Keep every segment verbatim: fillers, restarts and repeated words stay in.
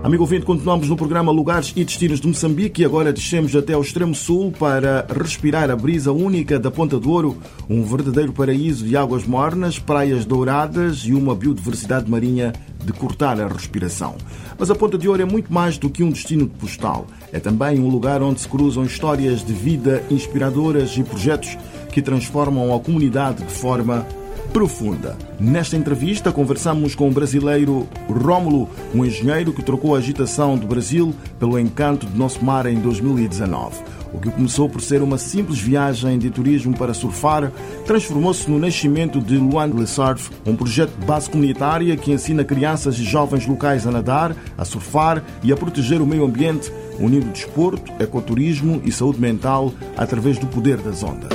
Amigo ouvinte, continuamos no programa Lugares e Destinos de Moçambique e agora descemos até ao extremo sul para respirar a brisa única da Ponta do Ouro, um verdadeiro paraíso de águas mornas, praias douradas e uma biodiversidade marinha de cortar a respiração. Mas a Ponta do Ouro é muito mais do que um destino postal. É também um lugar onde se cruzam histórias de vida inspiradoras e projetos que transformam a comunidade de forma profunda. Nesta entrevista conversamos com o brasileiro Rómulo, um engenheiro que trocou a agitação do Brasil pelo encanto do nosso mar em dois mil e dezanove. O que começou por ser uma simples viagem de turismo para surfar transformou-se no nascimento de Luandli Surf, um projeto de base comunitária que ensina crianças e jovens locais a nadar, a surfar e a proteger o meio ambiente, unindo desporto, ecoturismo e saúde mental através do poder das ondas.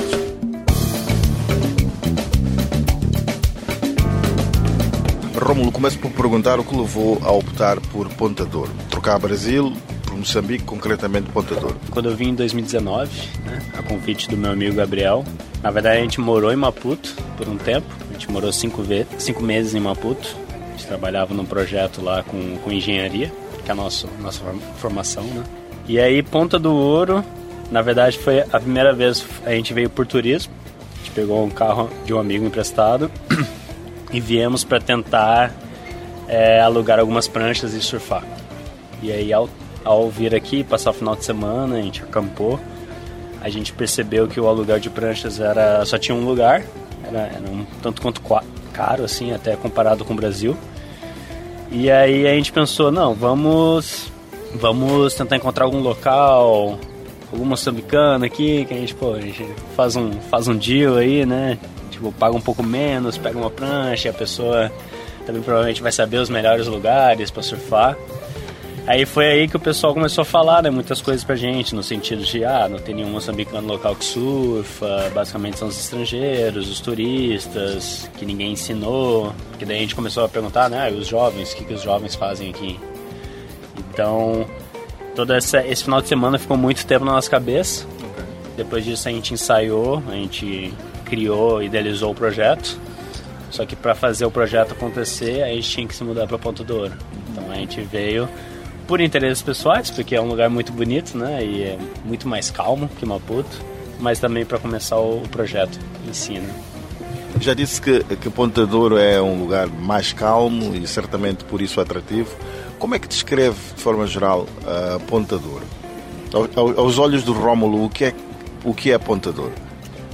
Rómulo, começo por perguntar o que levou a optar por Ponta do Ouro. Trocar Brasil por Moçambique, concretamente Ponta do Ouro. Quando eu vim em dois mil e dezenove, né, a convite do meu amigo Gabriel, na verdade a gente morou em Maputo por um tempo, a gente morou cinco, ve- cinco meses em Maputo, a gente trabalhava num projeto lá com, com engenharia, que é a nossa, nossa formação, né? E aí Ponta do Ouro, na verdade foi a primeira vez a gente veio por turismo, a gente pegou um carro de um amigo emprestado e viemos para tentar é, alugar algumas pranchas e surfar. E aí, ao, ao vir aqui, passar o final de semana, a gente acampou, a gente percebeu que o aluguel de pranchas era, só tinha um lugar, era, era um tanto quanto caro, assim, até comparado com o Brasil. E aí a gente pensou, não, vamos, vamos tentar encontrar algum local, algum moçambicano aqui, que a gente, pô, a gente faz um, faz um deal aí, né? Tipo, paga um pouco menos, pega uma prancha, a pessoa também provavelmente vai saber os melhores lugares para surfar. Aí foi aí que o pessoal começou a falar, né, muitas coisas pra gente, no sentido de, ah, não tem nenhum moçambicano local que surfa, basicamente são os estrangeiros, os turistas, que ninguém ensinou, porque daí a gente começou a perguntar, né, ah, e os jovens, o que, que os jovens fazem aqui? Então, todo essa, esse final de semana ficou muito tempo na nossa cabeça. Depois disso a gente ensaiou, a gente criou, idealizou o projeto. Só que para fazer o projeto acontecer, a gente tinha que se mudar para Ponta do Ouro. Então a gente veio por interesses pessoais, porque é um lugar muito bonito, né? E é muito mais calmo que Maputo, mas também para começar o projeto em si, né? Já disse que, que Ponta do Ouro é um lugar mais calmo e certamente por isso atrativo. Como é que descreve, de forma geral, a Ponta do Ouro? Ao, aos olhos do Rómulo, o que é, o que é Ponta do Ouro?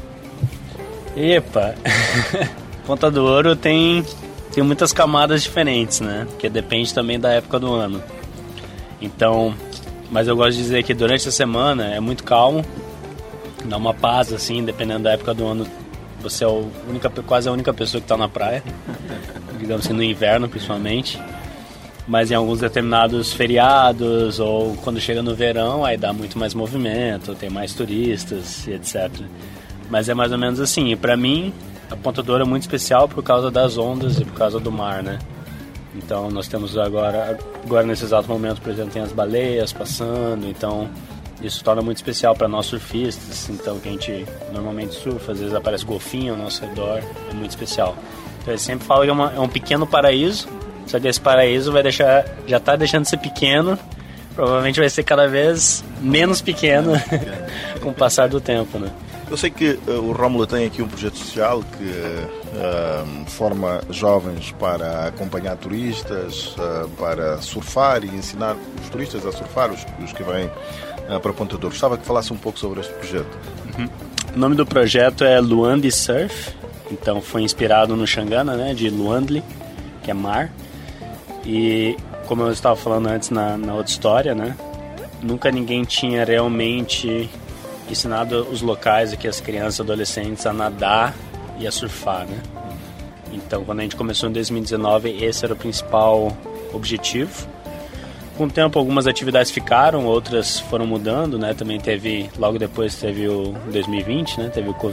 Epa! Ponta do Ouro tem, tem muitas camadas diferentes, né? Que depende também da época do ano. Então, mas eu gosto de dizer que durante a semana é muito calmo, dá uma paz, assim, dependendo da época do ano. Você é a única, quase a única pessoa que está na praia, digamos assim, no inverno principalmente. Mas em alguns determinados feriados ou quando chega no verão, aí dá muito mais movimento, tem mais turistas e etcétera. Mas é mais ou menos assim. E pra mim, a Ponta do Ouro é muito especial por causa das ondas e por causa do mar, né? Então nós temos agora, agora nesse exato momento, por exemplo, tem as baleias passando. Então isso torna muito especial para nós surfistas. Então que a gente normalmente surfa, às vezes aparece golfinho ao nosso redor. É muito especial. Então eu sempre falo que é, uma, é um pequeno paraíso. Só que esse paraíso vai deixar, já está deixando de ser pequeno. Provavelmente vai ser cada vez menos pequeno com o passar do tempo, né? Eu sei que uh, o Rómulo tem aqui um projeto social que uh, forma jovens para acompanhar turistas, uh, para surfar e ensinar os turistas a surfar, os, os que vêm uh, para Ponta do Ouro. Gostava que falasse um pouco sobre este projeto. Uhum. O nome do projeto é Luandli Surf, então foi inspirado no Xangana, né, de Luandli, que é mar. E como eu estava falando antes na, na outra história, né, nunca ninguém tinha realmente ensinado os locais aqui, as crianças e adolescentes a nadar e a surfar, né? Então, quando a gente começou em dois mil e dezenove, esse era o principal objetivo. Com o tempo, algumas atividades ficaram, outras foram mudando, né? Também teve, logo depois teve o dois mil e vinte, né? Teve o Covid.